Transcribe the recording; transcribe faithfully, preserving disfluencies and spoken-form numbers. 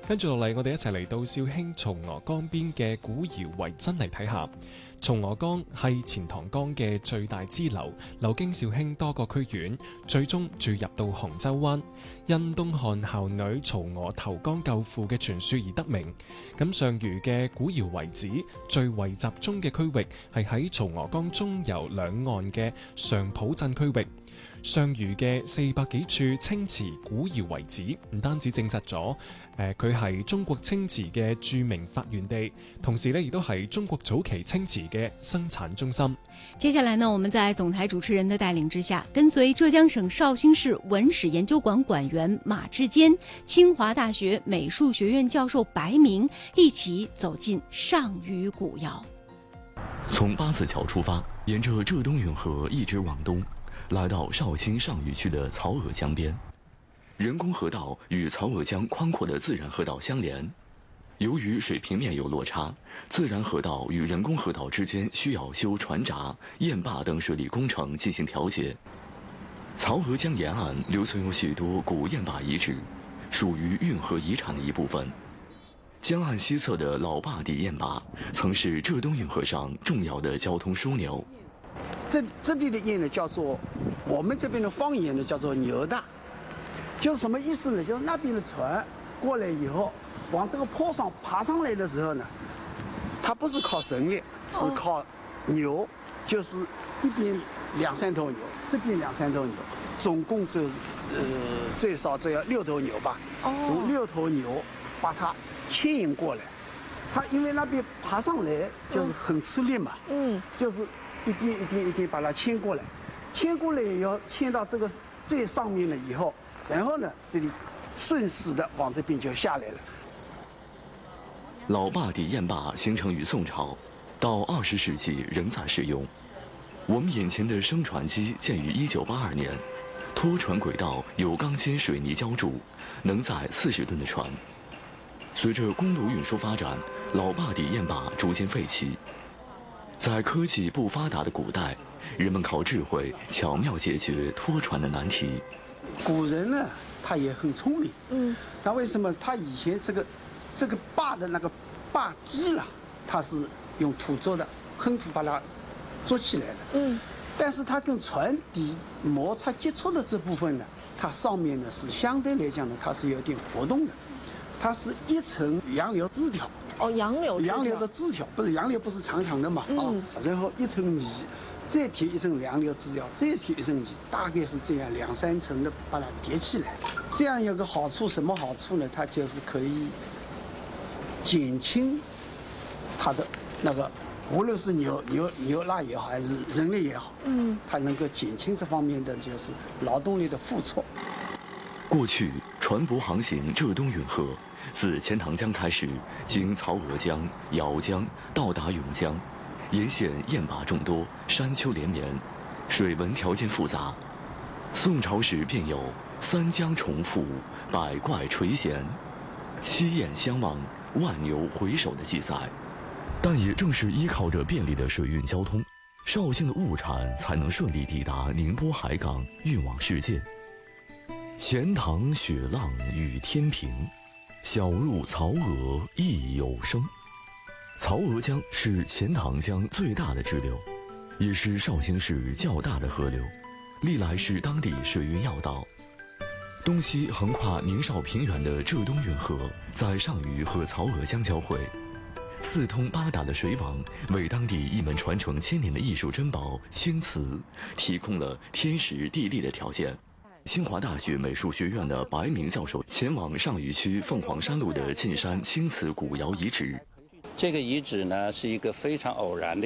跟住落嚟，我哋一齊嚟到肇興曹娥江邊嘅古窯遺址嚟睇下。曹娥江係錢塘江嘅最大支流，流經肇興多個區縣，最終注入到杭州灣。因東漢孝女曹娥投江救父嘅傳說而得名。咁上虞嘅古窯遺址最為集中嘅區域係喺曹娥江中游兩岸嘅上浦鎮區域。上虞嘅四百幾處青瓷古窯遺址，唔單止證實咗誒佢係中國青瓷嘅著名發源地，同時呢亦都係中國早期青瓷嘅生產中心。 接下來呢，我們在總台主持人的帶領之下，跟隨浙江省紹興市文史研究館館員馬志堅、清華大學美術學院教授白明一起走進上虞古窯。 從八子橋出發，沿着浙東運河一直往東，來到紹興上虞區的曹娥江邊。人工河道與曹娥江寬闊的自然河道相連，由於水平面有落差，自然河道與人工河道之間需要修船閘、堰壩等水利工程進行調節。曹娥江沿岸留存有許多古堰壩遺址，屬於運河遺產的一部分。江岸西側的老壩底堰壩曾是浙東運河上重要的交通樞紐。 這這裡的堰呢，叫做我們這邊的方言呢，叫做牛大，就是什麼意思呢？就是那邊的船過來以後，往這個坡上爬上來的時候呢，它不是靠繩力，是靠牛，就是一邊兩三頭牛，這邊兩三頭牛，總共就是呃最少只要六頭牛吧，從六頭牛把它牽引過來，它因為那邊爬上來就是很吃力嘛，嗯，就是。一點一點一點把它牽過來，牽過來以後牽到這個最上面了以後，然後呢，這裡順勢的往這邊就下來了。 老壩底堰壩形成於宋朝，到二十世紀仍在使用。我們眼前的升船機建於一九八二年，拖船軌道有鋼筋水泥澆築，能載四十噸的船。隨着公路運輸發展，老壩底堰壩逐漸廢棄。在科技不發達的古代，人們靠智慧巧妙解決拖船的難題。 古人呢，他也很聰明。嗯，他為什麼他以前這個這個壩的那個壩基了，他是用土做的，夯土把它做起來的。嗯，但是它跟船底摩擦接觸的這部分呢，它上面呢是相對來講呢，它是有點浮動的，它是一層楊柳枝條。 哦，楊柳楊柳的枝條，不是楊柳不是長長的嘛？嗯、哦，然後一層泥，再貼一層楊柳枝條，再貼一層泥，大概是這樣兩三層的把它疊起來。這樣有個好處，什麼好處呢？它就是可以減輕它的那個，無論是牛牛牛拉也好，還是人類也好，嗯，它能夠減輕這方面的就是勞動力的付出。 過去船舶航行浙東運河，自錢塘江開始，經曹娥江、瑤江到達甬江，沿線堰壩眾多，山丘連綿，水文條件複雜。宋朝時便有三江重復，百怪垂涎，七堰相望，萬牛回首的記載。但也正是依靠着便利的水運交通，紹興的物產才能順利抵達寧波海港，運往世界。錢塘雪浪與天平，小入曹娥亦有聲。曹娥江是錢塘江最大的支流，也是紹興市較大的河流，歷來是當地水運要道。東西橫跨寧紹平原的浙東運河，在上虞和曹娥江交匯，四通八達的水網，為當地一門傳承千年的藝術珍寶青瓷提供了天時地利的條件。清華大學美術學院的白明教授前往上虞區鳳凰山路的進山青瓷古窯遺址。 這個遺址呢，是一個非常偶然的